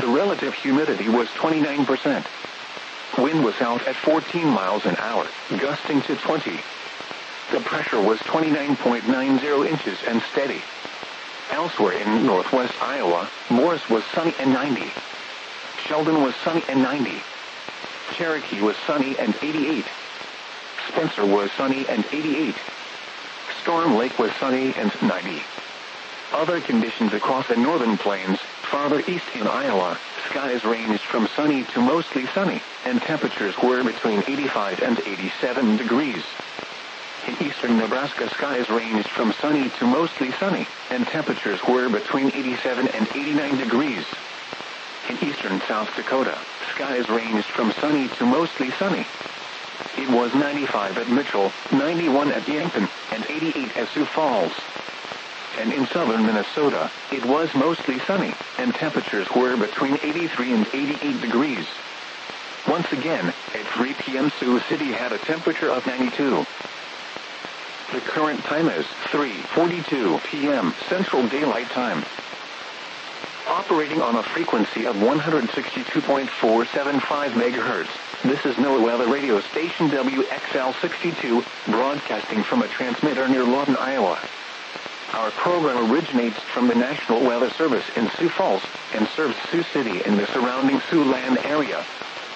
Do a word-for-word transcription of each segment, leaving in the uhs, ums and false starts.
The relative humidity was twenty-nine percent. Wind was out at fourteen miles an hour, gusting to twenty. The pressure was twenty-nine point nine zero inches and steady. Elsewhere in northwest Iowa, Morris was sunny and ninety. Sheldon was sunny and ninety. Cherokee was sunny and eighty-eight. Spencer was sunny and eighty-eight. Storm Lake was sunny and ninety. Other conditions across the northern plains, farther east in Iowa, skies ranged from sunny to mostly sunny, and temperatures were between eighty-five and eighty-seven degrees. In eastern Nebraska, skies ranged from sunny to mostly sunny, and temperatures were between eighty-seven and eighty-nine degrees. In eastern South Dakota, skies ranged from sunny to mostly sunny. It was ninety-five at Mitchell, ninety-one at Yankton, and eighty-eight at Sioux Falls. And in southern Minnesota, it was mostly sunny, and temperatures were between eighty-three and eighty-eight degrees. Once again, at three p m Sioux City had a temperature of ninety-two. The current time is three forty-two p m Central Daylight Time. Operating on a frequency of one hundred sixty-two point four seven five megahertz, this is NOAA Weather Radio Station W X L sixty-two, broadcasting from a transmitter near Lawton, Iowa. Our program originates from the National Weather Service in Sioux Falls and serves Sioux City and the surrounding Siouxland area.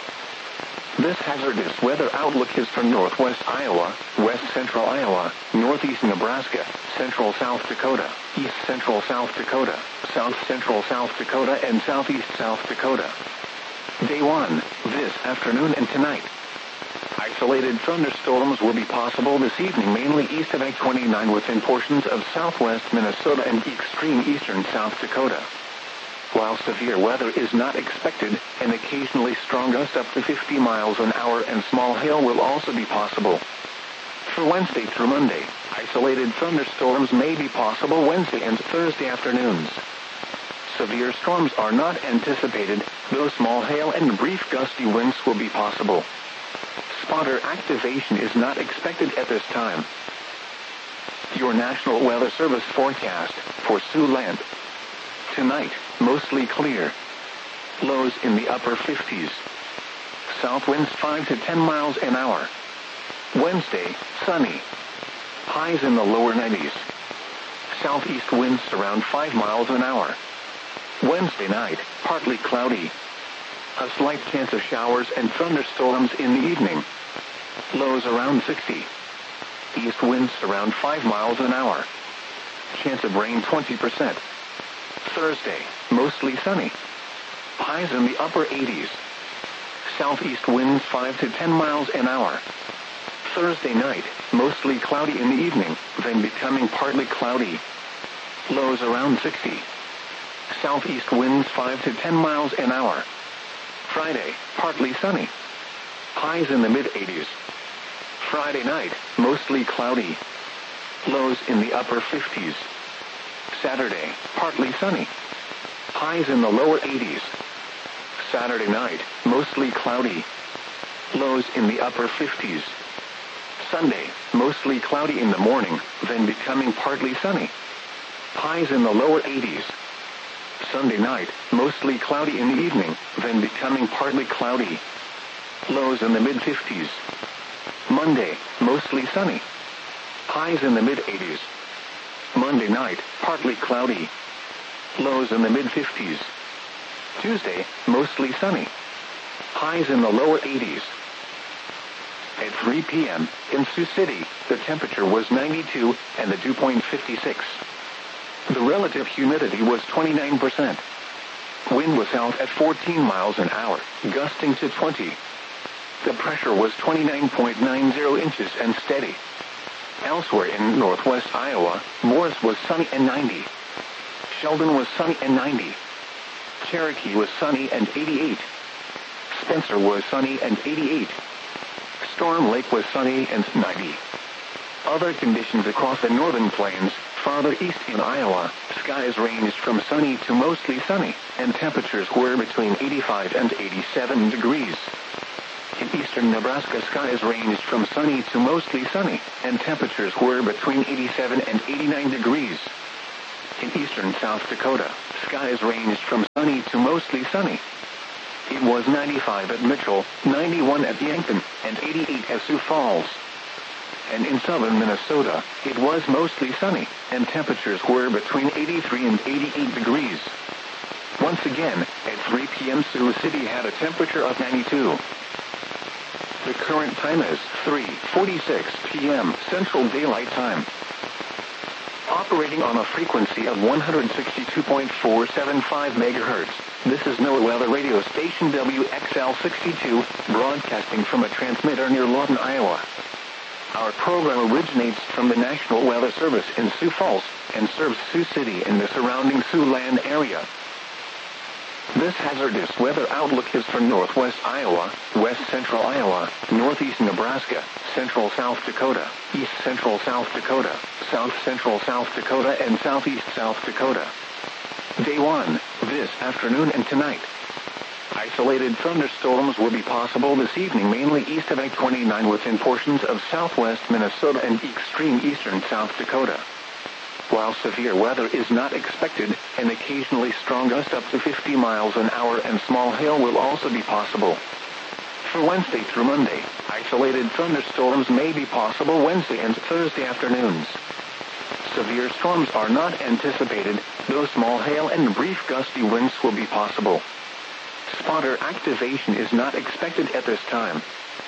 This hazardous weather outlook is for northwest Iowa, west central Iowa, northeast Nebraska, central South Dakota, east central South Dakota, south central South Dakota, and southeast South Dakota. Day one, this afternoon and tonight. Isolated thunderstorms will be possible this evening, mainly east of I twenty-nine within portions of southwest Minnesota and extreme eastern South Dakota. While severe weather is not expected, an occasionally strong gust up to fifty miles an hour and small hail will also be possible. For Wednesday through Monday, isolated thunderstorms may be possible Wednesday and Thursday afternoons. Severe storms are not anticipated, though small hail and brief gusty winds will be possible. Spotter activation is not expected at this time. Your National Weather Service forecast for Siouxland. Tonight, mostly clear. Lows in the upper fifties. South winds five to ten miles an hour. Wednesday, sunny. Highs in the lower nineties. Southeast winds around five miles an hour. Wednesday night, partly cloudy. A slight chance of showers and thunderstorms in the evening. Lows around sixty. East winds around five miles an hour. Chance of rain twenty percent. Thursday, mostly sunny. Highs in the upper eighties. Southeast winds five to ten miles an hour. Thursday night, mostly cloudy in the evening, then becoming partly cloudy. Lows around sixty. Southeast winds five to ten miles an hour. Friday, partly sunny. Highs in the mid-eighties. Friday night, mostly cloudy. Lows in the upper fifties. Saturday, partly sunny. Highs in the lower eighties. Saturday night, mostly cloudy. Lows in the upper fifties. Sunday, mostly cloudy in the morning, then becoming partly sunny. Highs in the lower eighties. Sunday night, mostly cloudy in the evening, then becoming partly cloudy. Lows in the mid-fifties. Monday, mostly sunny. Highs in the mid-eighties. Monday night, partly cloudy. Lows in the mid-fifties. Tuesday, mostly sunny. Highs in the lower eighties. At three p m in Sioux City, the temperature was ninety-two and the dew point fifty-six. The relative humidity was twenty-nine percent. Wind was out at fourteen miles an hour, gusting to twenty. The pressure was twenty-nine point nine zero inches and steady. Elsewhere in northwest Iowa, Morris was sunny and ninety. Sheldon was sunny and ninety. Cherokee was sunny and eighty-eight. Spencer was sunny and eighty-eight. Storm Lake was sunny and ninety. Other conditions across the northern plains, farther east in Iowa, skies ranged from sunny to mostly sunny, and temperatures were between eighty-five and eighty-seven degrees. In eastern Nebraska, skies ranged from sunny to mostly sunny, and temperatures were between eighty-seven and eighty-nine degrees. In eastern South Dakota, skies ranged from sunny to mostly sunny. It was ninety-five at Mitchell, ninety-one at Yankton, and eighty-eight at Sioux Falls. And in southern Minnesota, it was mostly sunny, and temperatures were between eighty-three and eighty-eight degrees. Once again, at three p m Sioux City had a temperature of ninety-two. The current time is three forty-six p m Central Daylight Time. Operating on a frequency of one hundred sixty-two point four seven five megahertz, this is NOAA Weather Radio Station W X L sixty-two, broadcasting from a transmitter near Lawton, Iowa. Our program originates from the National Weather Service in Sioux Falls and serves Sioux City and the surrounding Siouxland area. This hazardous weather outlook is for northwest Iowa, west central Iowa, northeast Nebraska, central South Dakota, east central South Dakota, south central South Dakota, and southeast South Dakota. Day one, this afternoon and tonight. Isolated thunderstorms will be possible this evening mainly east of I twenty-nine within portions of southwest Minnesota and extreme eastern South Dakota. While severe weather is not expected, an occasionally strong gust up to fifty miles an hour and small hail will also be possible. For Wednesday through Monday, isolated thunderstorms may be possible Wednesday and Thursday afternoons. Severe storms are not anticipated, though small hail and brief gusty winds will be possible. Spotter activation is not expected at this time.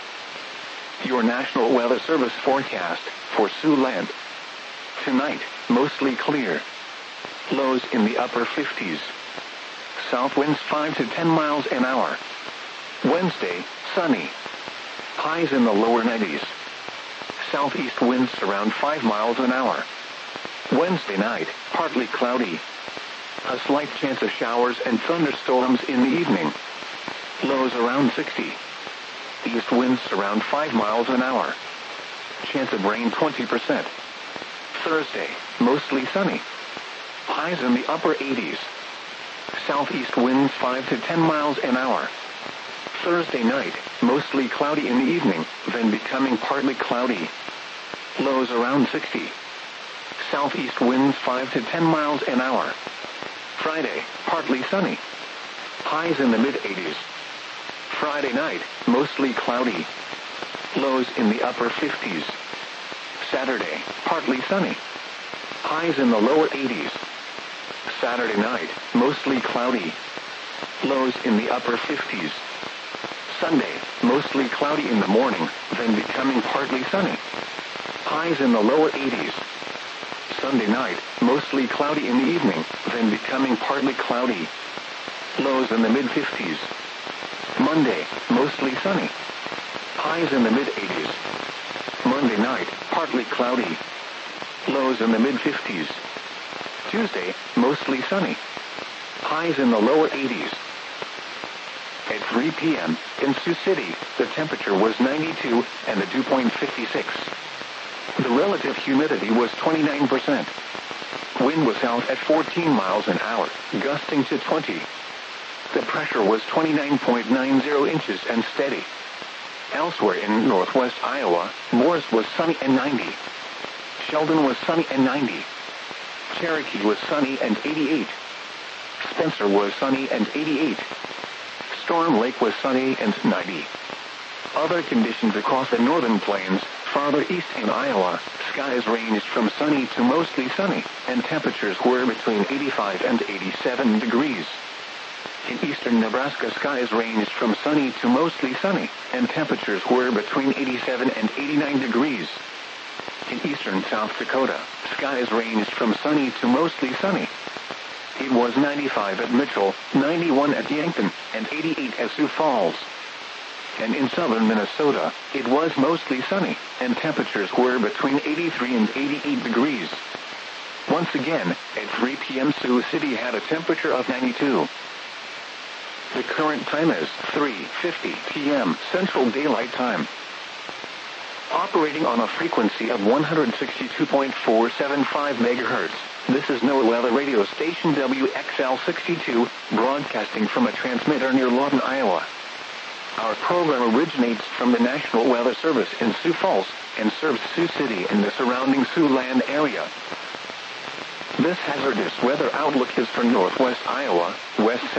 Your National Weather Service forecast for Siouxland. Tonight, mostly clear. Lows in the upper fifties. South winds five to ten miles an hour. Wednesday, sunny. Highs in the lower nineties. Southeast winds around five miles an hour. Wednesday night, partly cloudy. A slight chance of showers and thunderstorms in the evening. Lows around sixty. East winds around five miles an hour. Chance of rain twenty percent. Thursday, mostly sunny. Highs in the upper eighties. Southeast winds five to ten miles an hour. Thursday night, mostly cloudy in the evening, then becoming partly cloudy. Lows around sixty. Southeast winds five to ten miles an hour. Friday, partly sunny. Highs in the mid-eighties. Friday night, mostly cloudy. Lows in the upper fifties. Saturday, partly sunny. Highs in the lower eighties. Saturday night, mostly cloudy. Lows in the upper fifties. Sunday, mostly cloudy in the morning, then becoming partly sunny. Highs in the lower eighties. Sunday night, mostly cloudy in the evening, then becoming partly cloudy. Lows in the mid-fifties. Monday, mostly sunny. Highs in the mid-eighties. Monday night, partly cloudy. Lows in the mid-fifties. Tuesday, mostly sunny. Highs in the lower eighties. At three p m in Sioux City, the temperature was ninety-two and the dew point fifty-six. The relative humidity was twenty-nine percent. Wind was out at fourteen miles an hour, gusting to twenty. The pressure was twenty-nine point nine zero inches and steady. Elsewhere in northwest Iowa, Morris was sunny and ninety. Sheldon was sunny and ninety. Cherokee was sunny and eighty-eight. Spencer was sunny and eighty-eight. Storm Lake was sunny and ninety. Other conditions across the northern plains, farther east in Iowa, skies ranged from sunny to mostly sunny, and temperatures were between eighty-five and eighty-seven degrees. In eastern Nebraska, skies ranged from sunny to mostly sunny, and temperatures were between eighty-seven and eighty-nine degrees. In eastern South Dakota, skies ranged from sunny to mostly sunny. It was ninety-five at Mitchell, ninety-one at Yankton, and eighty-eight at Sioux Falls. And in southern Minnesota, it was mostly sunny, and temperatures were between eighty-three and eighty-eight degrees. Once again, at three p m Sioux City had a temperature of ninety-two. The current time is three fifty p m Central Daylight Time. Operating on a frequency of one hundred sixty-two point four seven five megahertz, this is NOAA Weather Radio Station W X L sixty-two, broadcasting from a transmitter near Lawton, Iowa. Our program originates from the National Weather Service in Sioux Falls and serves Sioux City and the surrounding Siouxland area. This hazardous weather outlook is for northwest Iowa, west